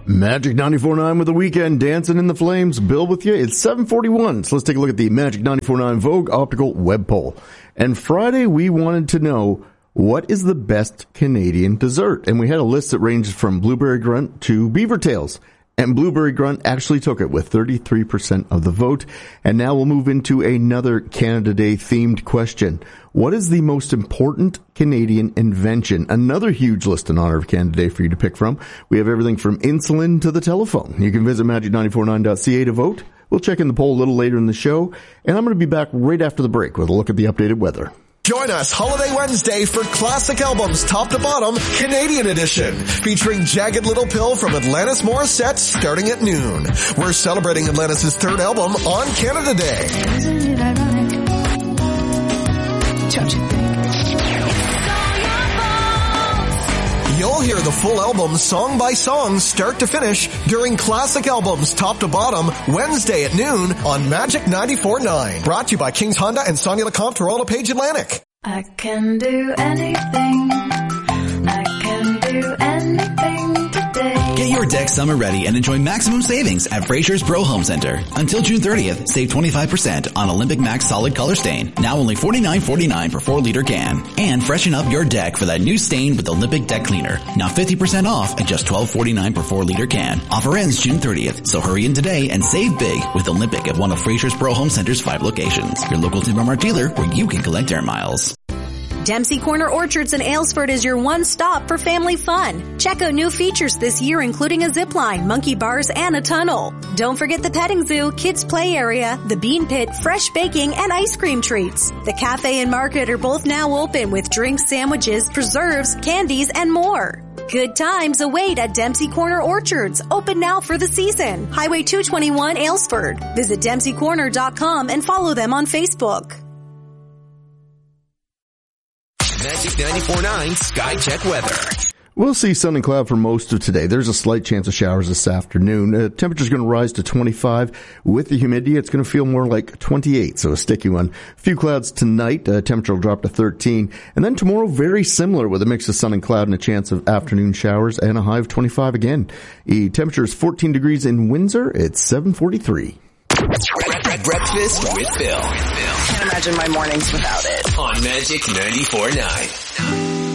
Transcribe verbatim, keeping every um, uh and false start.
Magic ninety-four point nine with the weekend dancing in the flames. Bill with you. It's seven forty-one. So let's take a look at the Magic ninety-four point nine Vogue Optical Web Poll. And Friday we wanted to know, what is the best Canadian dessert? And we had a list that ranged from Blueberry Grunt to Beaver Tails. And Blueberry Grunt actually took it with thirty-three percent of the vote. And now we'll move into another Canada Day themed question. What is the most important Canadian invention? Another huge list in honor of Canada Day for you to pick from. We have everything from insulin to the telephone. You can visit magic nine four nine dot c a to vote. We'll check in the poll a little later in the show. And I'm going to be back right after the break with a look at the updated weather. Join us Holiday Wednesday for Classic Albums Top to Bottom Canadian Edition, featuring Jagged Little Pill from Alanis Morissette starting at noon. We're celebrating Alanis' third album on Canada Day. Isn't it ironic? Don't you think? You'll hear the full album song by song start to finish during Classic Albums Top to Bottom Wednesday at noon on Magic ninety-four point nine. Brought to you by King's Honda and Sonia LeCompte for Page Atlantic. I can do anything. I can do anything today. Get your deck summer ready and enjoy maximum savings at Fraser's Pro Home Center. Until June thirtieth, save twenty-five percent on Olympic Max Solid Color Stain. Now only forty-nine forty-nine per four liter can. And freshen up your deck for that new stain with Olympic Deck Cleaner. Now fifty percent off at just twelve forty-nine per four liter can. Offer ends June thirtieth, so hurry in today and save big with Olympic at one of Fraser's Pro Home Center's five locations. Your local Timber Mart dealer where you can collect air miles. Dempsey Corner Orchards in Aylesford is your one stop for family fun. Check out new features this year, including a zip line, monkey bars, and a tunnel. Don't forget the petting zoo, kids play area, the bean pit, fresh baking, and ice cream treats. The cafe and market are both now open with drinks, sandwiches, preserves, candies, and more. Good times await at Dempsey Corner Orchards, open now for the season. Highway two twenty-one, Aylesford. Visit dempsey corner dot com and follow them on Facebook. Magic ninety-four point nine Sky Check Weather. We'll see sun and cloud for most of today. There's a slight chance of showers this afternoon. Uh, temperature's going to rise to twenty-five. With the humidity, it's going to feel more like twenty-eight, so a sticky one. A few clouds tonight. Uh, temperature will drop to thirteen. And then tomorrow, very similar with a mix of sun and cloud and a chance of afternoon showers and a high of twenty-five again. The temperature is fourteen degrees in Windsor. It's seven forty-three. Breakfast with Bill. Can't imagine my mornings without it. On Magic ninety-four point nine.